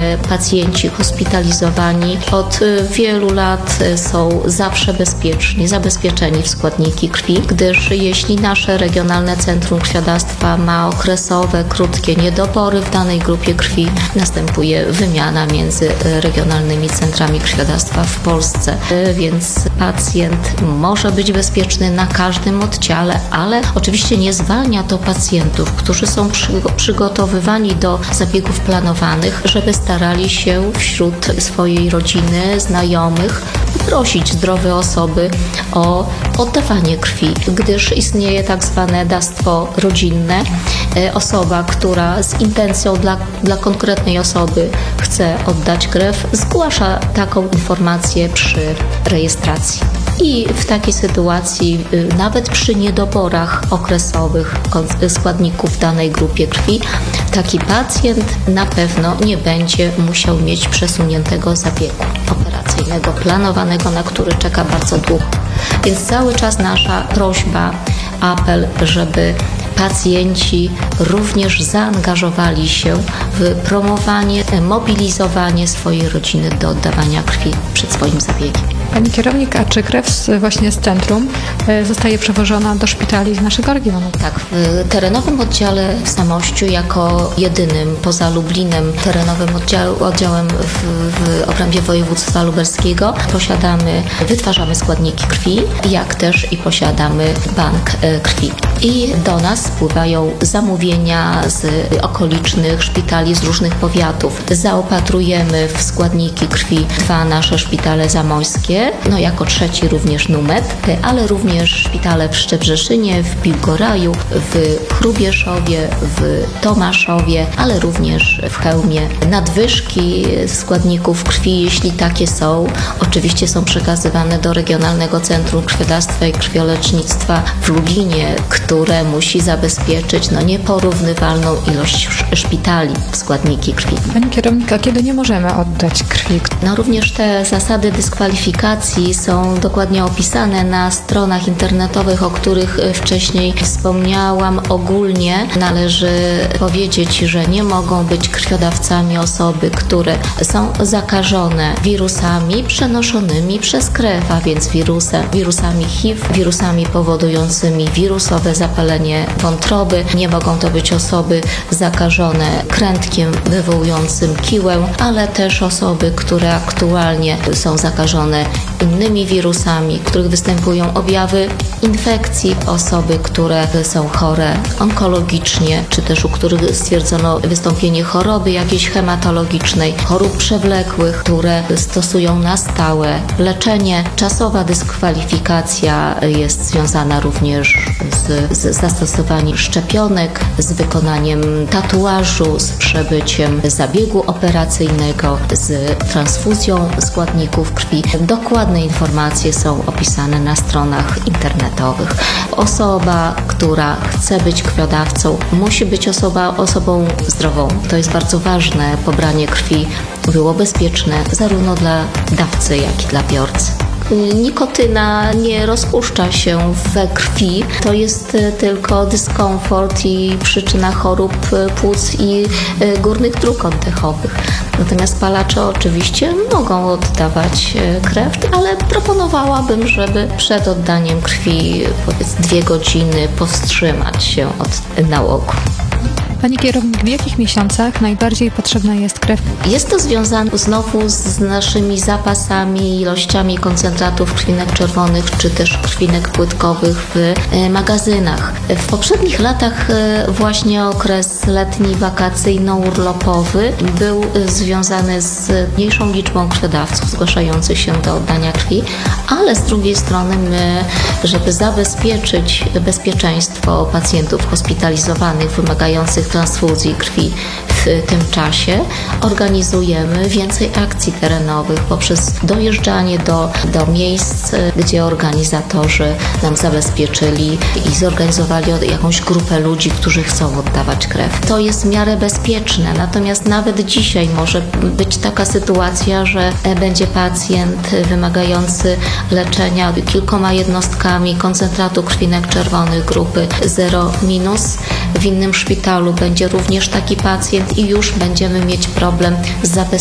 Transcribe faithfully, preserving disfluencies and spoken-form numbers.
pacjenci hospitalizowani od wielu lat są zawsze bezpieczni, zabezpieczeni w składniki krwi, gdyż jeśli nasze Regionalne Centrum Krwiodawstwa ma okresowe, krótkie niedobory w danej grupie krwi, następuje wymiana między regionalnymi centrami krwiodawstwa w Polsce, więc pacjent może być bezpieczny na każdym oddziale, ale oczywiście nie zwalnia to pacjentów, którzy są przygotowywani do zabiegów planowanych, żeby starali się wśród swojej rodziny, znajomych prosić zdrowe osoby o oddawanie krwi, gdyż istnieje tak zwane dawstwo rodzinne. Osoba, która z intencją dla, dla konkretnej osoby chce oddać krew, zgłasza taką informację przy rejestracji. I w takiej sytuacji, nawet przy niedoborach okresowych składników w danej grupie krwi, taki pacjent na pewno nie będzie musiał mieć przesuniętego zabiegu operacyjnego, planowanego, na który czeka bardzo długo. Więc cały czas nasza prośba, apel, żeby pacjenci również zaangażowali się w promowanie, mobilizowanie swojej rodziny do oddawania krwi przed swoim zabiegiem. Pani kierownik, a czy krew z, właśnie z centrum zostaje przewożona do szpitali z naszego regionu? Tak, w terenowym oddziale w Zamościu jako jedynym poza Lublinem terenowym oddział, oddziałem w, w obrębie województwa lubelskiego posiadamy, wytwarzamy składniki krwi, jak też i posiadamy bank krwi. I do nas spływają zamówienia z okolicznych szpitali, z różnych powiatów. Zaopatrujemy w składniki krwi dwa nasze szpitale zamojskie, no jako trzeci również Numet, ale również szpitale w Szczebrzeszynie, w Biłgoraju, w Hrubieszowie, w Tomaszowie, ale również w Chełmie. Nadwyżki składników krwi, jeśli takie są, oczywiście są przekazywane do Regionalnego Centrum Krwiodawstwa i Krwiolecznictwa w Lublinie, które musi zabezpieczyć no, nieporównywalną ilość szpitali w składniki krwi. Pani kierownik, a kiedy nie możemy oddać krwi? No również te zasady dyskwalifikacji są dokładnie opisane na stronach internetowych, o których wcześniej wspomniałam. Ogólnie należy powiedzieć, że nie mogą być krwiodawcami osoby, które są zakażone wirusami przenoszonymi przez krew, a więc wirusem, wirusami H I V, wirusami powodującymi wirusowe zapalenie wątroby. Nie mogą to być osoby zakażone krętkiem wywołującym kiłę, ale też osoby, które aktualnie są zakażone innymi wirusami, w których występują objawy infekcji, osoby, które są chore onkologicznie, czy też u których stwierdzono wystąpienie choroby jakiejś hematologicznej, chorób przewlekłych, które stosują na stałe leczenie. Czasowa dyskwalifikacja jest związana również z, z zastosowaniem szczepionek, z wykonaniem tatuażu, z przebyciem zabiegu operacyjnego, z transfuzją składników krwi. Dokładne informacje są opisane na stronach internetowych. Osoba, która chce być krwiodawcą, musi być osoba, osobą zdrową. To jest bardzo ważne. Pobranie krwi było bezpieczne zarówno dla dawcy, jak i dla biorcy. Nikotyna nie rozpuszcza się we krwi, to jest tylko dyskomfort i przyczyna chorób płuc i górnych dróg oddechowych. Natomiast palacze oczywiście mogą oddawać krew, ale proponowałabym, żeby przed oddaniem krwi powiedz dwie godziny powstrzymać się od nałogu. Pani kierownik, w jakich miesiącach najbardziej potrzebna jest krew? Jest to związane znowu z naszymi zapasami, ilościami koncentratów krwinek czerwonych, czy też krwinek płytkowych w magazynach. W poprzednich latach właśnie okres letni, wakacyjno-urlopowy był związany z mniejszą liczbą krwiodawców zgłaszających się do oddania krwi, ale z drugiej strony my, żeby zabezpieczyć bezpieczeństwo pacjentów hospitalizowanych, wymagających transfuzji krwi w tym czasie, organizujemy więcej akcji terenowych poprzez dojeżdżanie do, do miejsc, gdzie organizatorzy nam zabezpieczyli i zorganizowali jakąś grupę ludzi, którzy chcą oddawać krew. To jest w miarę bezpieczne, natomiast nawet dzisiaj może być taka sytuacja, że będzie pacjent wymagający leczenia kilkoma jednostkami koncentratu krwinek czerwonych grupy zero minus. W innym szpitalu będzie również taki pacjent i już będziemy mieć problem z zabezpieczeniem